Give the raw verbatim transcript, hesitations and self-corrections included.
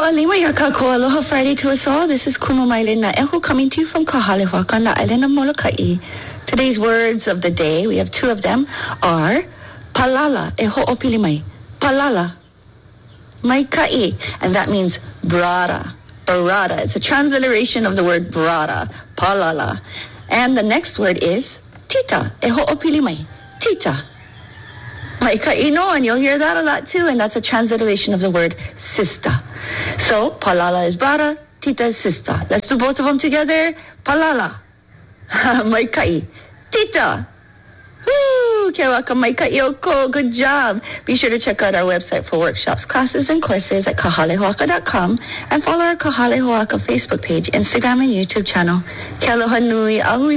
Lima Yakako, aloha Friday to us all. This is Kumu Mailin Ehu coming to you from Kahalewa on the island of Molokai. Today's words of the day, we have two of them, are palala, eho opilimai. Palala, maikai, and that means brada, barada. It's a transliteration of the word brada, palala. And the next word is tita, eho opilimai, tita. Maikai no, and you'll hear that a lot too, and that's a transliteration of the word sister. So, palala is brada, tita is sister. Let's do both of them together. Palala. Maikai. Tita. Woo! Kewaka maikai oko. Good job. Be sure to check out our website for workshops, classes, and courses at kahalehoaka dot com and follow our Kahalehoaka Facebook page, Instagram, and YouTube channel. Ke aloha nui. Ahui.